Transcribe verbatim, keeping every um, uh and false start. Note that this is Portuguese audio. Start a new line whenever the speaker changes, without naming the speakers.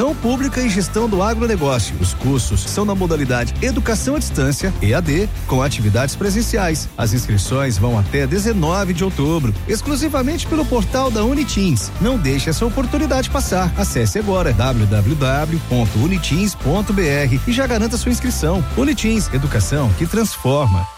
Administração Pública e Gestão do Agronegócio. Os cursos são na modalidade Educação à Distância, E A D, com atividades presenciais. As inscrições vão até dezenove de outubro, exclusivamente pelo portal da Uniteams. Não deixe essa oportunidade passar. Acesse agora w w w ponto uniteams ponto b r e já garanta sua inscrição. Uniteams, educação que transforma.